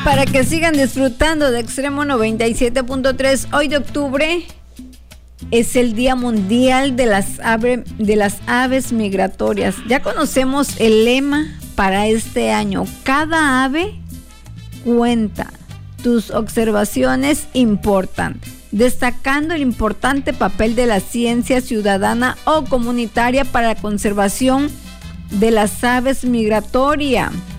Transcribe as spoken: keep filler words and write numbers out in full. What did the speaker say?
Para que sigan disfrutando de Extremo noventa y siete punto tres, hoy de octubre es el Día Mundial de las, ave, de las Aves Migratorias. Ya conocemos el lema para este año: cada ave cuenta, tus observaciones importan, destacando el importante papel de la ciencia ciudadana o comunitaria para la conservación de las aves migratorias.